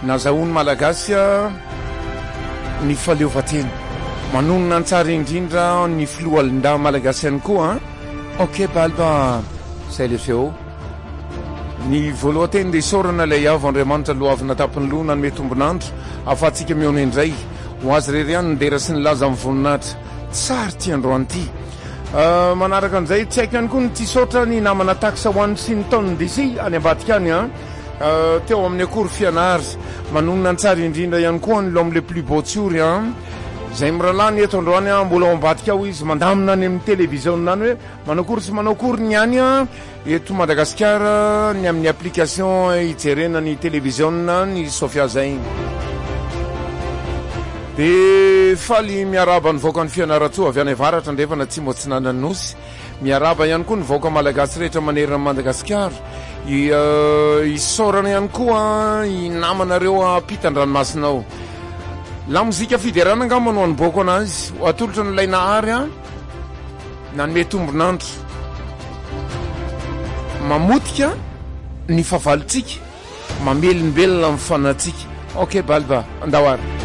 nazahoany malagasy ny faleovatena manonona antsara indrindra ny filohalin-da malagasy ihany koa ok balba zay le feo ny voalohateny de isaorana ilay avo andriamanitra aloha avy natapiny loha nanome tombonandro afatsika miona indray ho azy rery ihany ndera sy ny laza amin'ny voninahitra tsary ty androany ty manaraka an'izay tsy haiko ihany koa ny ty saotra ny namana taxa ho an'ny sy ny taoniny desi any ambadika any teo amin'ny akory fianary manonona antsara indrindra ihany koa ny l'homme le plus beau tsiory zay miralany eto androany mbola ao ambadika ao izy mandamina any amin'ny télévision nany hoe manakory sy manaokory ny any eto Madagasikara ny amin'ny application ijerena ny télévision ny Sofia zay de faly miaraba ny voaka ny fianaratsoa avy any avaratra ndrefana tsy mbo tsy nananosy miaraba ihany koa ny voaka malagasy rehetra manerina Madagasikara isaorana ihany koa inamanareo ampitan-dranomasinao la mozika fiderana angamba no anoboko anazy ho atolotra n'ilay nahary nanome tombonandro mamotika ny fahavalontsika mamelonybelona amin'ny fanatsika ok balba andao ary